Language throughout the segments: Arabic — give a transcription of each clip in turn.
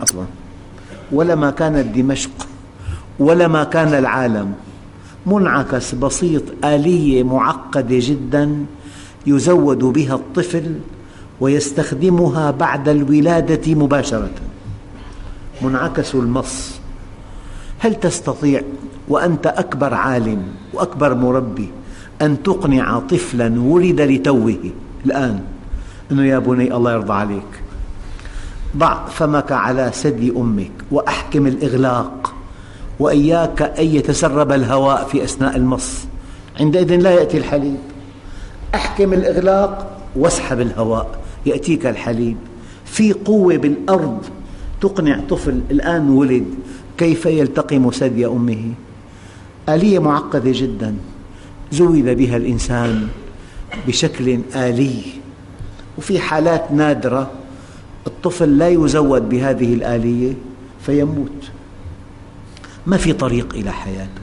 أصلا، ولا ما كانت دمشق، ولا ما كان العالم. منعكس بسيط، آلية معقدة جدا يزود بها الطفل ويستخدمها بعد الولادة مباشرة. منعكس المص. هل تستطيع وأنت أكبر عالم وأكبر مربي أن تقنع طفلا ولد لتوه الآن أنه يا بني الله يرضى عليك ضع فمك على ثدي أمك وأحكم الإغلاق وإياك أن يتسرب الهواء في أثناء المص، عندئذ لا يأتي الحليب. أحكم الإغلاق واسحب الهواء يأتيك الحليب. في قوة بالأرض تقنع طفل الآن ولد كيف يلتقم ثدي أمه. آلية معقدة جدا زود بها الإنسان بشكل آلي. وفي حالات نادرة الطفل لا يزود بهذه الآلية فيموت، ما في طريق إلى حياته.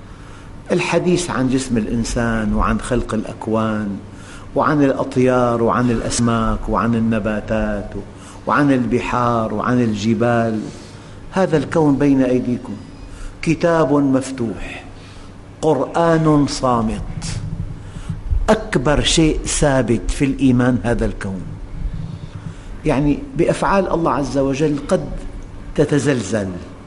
الحديث عن جسم الإنسان وعن خلق الأكوان وعن الأطيار وعن الأسماك وعن النباتات وعن البحار وعن الجبال، هذا الكون بين أيديكم، كتاب مفتوح، قرآن صامت. أكبر شيء ثابت في الإيمان هذا الكون. يعني بأفعال الله عز وجل قد تتزلزل،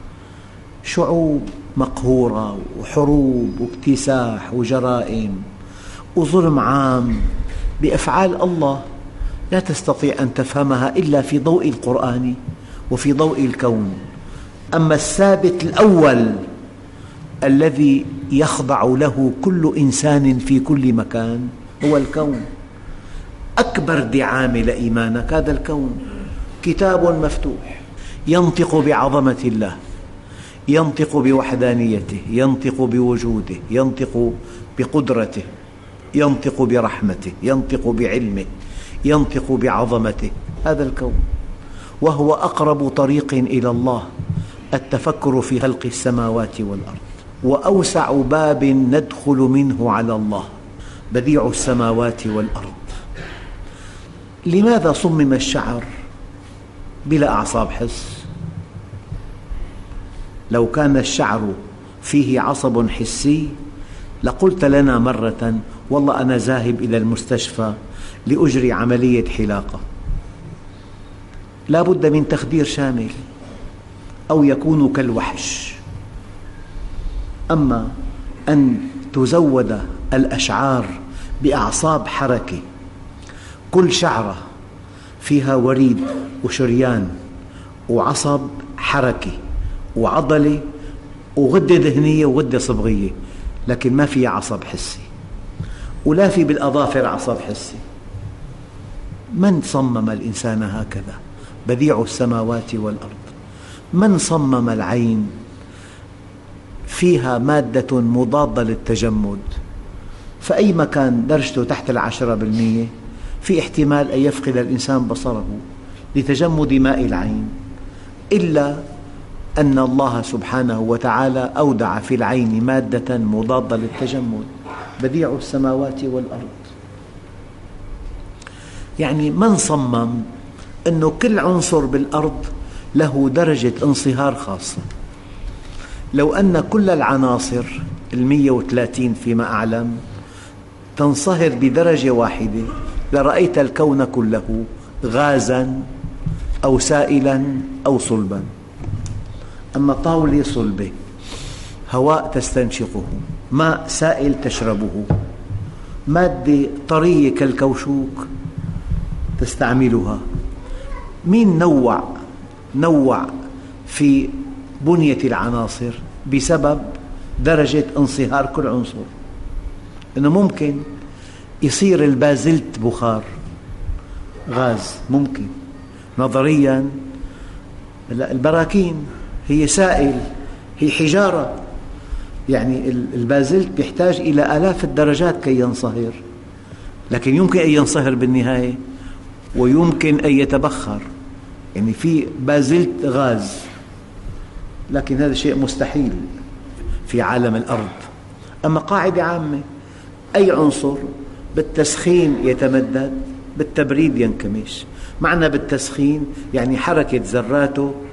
شعوب مقهورة وحروب واكتساح وجرائم وظلم عام. بأفعال الله لا تستطيع أن تفهمها إلا في ضوء القرآن وفي ضوء الكون. أما الثابت الأول الذي يخضع له كل إنسان في كل مكان هو الكون. أكبر دعامة لإيمانك هذا الكون، كتاب مفتوح ينطق بعظمة الله، ينطق بوحدانيته، ينطق بوجوده، ينطق بقدرته، ينطق برحمته، ينطق بعلمه، ينطق بعظمته. هذا الكون، وهو أقرب طريق إلى الله التفكر في خلق السماوات والأرض، وأوسع باب ندخل منه على الله، بديع السماوات والأرض. لماذا صمم الشعر بلا أعصاب حس؟ لو كان الشعر فيه عصب حسي لقلت لنا مرة والله أنا ذاهب إلى المستشفى لأجري عملية حلاقة. لا بد من تخدير شامل أو يكون كالوحش. أما أن تزود الأشعار بأعصاب حركة، كل شعرة فيها وريد وشريان وعصب حركي وعضلة وغدة دهنية وغدة صبغية، لكن ما فيها عصب حسي، ولا في بالأظافر عصب حسي. من صمم الإنسان هكذا؟ بديع السماوات والأرض. من صمم العين فيها مادة مضادة للتجمد، فأي مكان درجته تحت 10% في احتمال أن يفقد الإنسان بصره لتجمد ماء العين، إلا أن الله سبحانه وتعالى أودع في العين مادة مضادة للتجمد، بديع السماوات والأرض. يعني من صمم أنه كل عنصر بالأرض له درجة انصهار خاصة. لو أن كل العناصر 130 فيما أعلم تنصهر بدرجة واحدة لرأيت الكون كله غازا أو سائلا أو صلبا. أما طاولة صلبة، هواء تستنشقه، ماء سائل تشربه، مادة طرية كالكوشوك تستعملها. مين نوع في بنية العناصر بسبب درجة انصهار كل عنصر. إنه ممكن يصير البازلت بخار غاز، ممكن نظريا. البراكين هي سائل، هي حجارة، يعني البازلت يحتاج إلى آلاف الدرجات كي ينصهر، لكن يمكن أن ينصهر بالنهاية ويمكن أن يتبخر. يعني في بازلت غاز، لكن هذا شيء مستحيل في عالم الأرض. أما قاعدة عامة، أي عنصر بالتسخين يتمدد، بالتبريد ينكمش. معنى بالتسخين يعني حركة ذراته